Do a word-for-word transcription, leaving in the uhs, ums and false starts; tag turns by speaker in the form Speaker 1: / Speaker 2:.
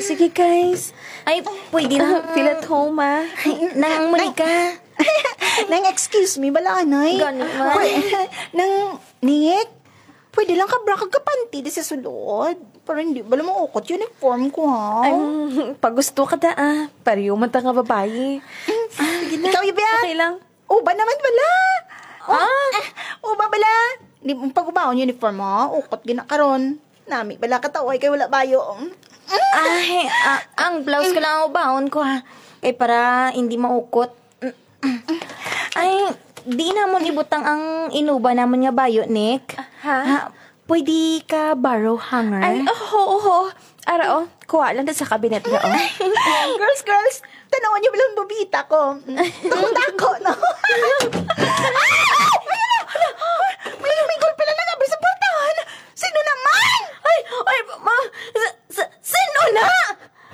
Speaker 1: Sige, guys.
Speaker 2: Ay, pwede na.
Speaker 1: Feel at home, ah.
Speaker 2: Nang Monica.
Speaker 3: Nang excuse me, bala anay.
Speaker 2: Ganun man.
Speaker 3: Pwede- Nang, Nick, pwede lang ka bra kagapanti di sa sulod. Pero hindi, bala mo ukot uniform ko, ha?
Speaker 1: Ay, pag gusto ka da, ah. Pariyo man ta nga babae.
Speaker 3: Sige na. Ikaw, Ibian?
Speaker 1: Okay lang.
Speaker 3: Uba naman bala.
Speaker 1: Ah!
Speaker 3: Uba bala. Di mo pag-ubaon uniform mo, ukot ginakaron. Nami, bala kataway kay wala bayo.
Speaker 2: Ay, ah, ang blouse ko lang ang baon ko ha. Eh, para hindi maukot. Ay, di namon ibutang ang inuba namon nga bayo, Nick.
Speaker 1: Ha?
Speaker 2: Ha, pwede ka borrow hanger?
Speaker 1: Ay, oo, oo. Ara, oh. Kuha lang na sa kabinet na, oh.
Speaker 3: Girls, girls, tanawan niyo bilang babita ko. Takot ako, no?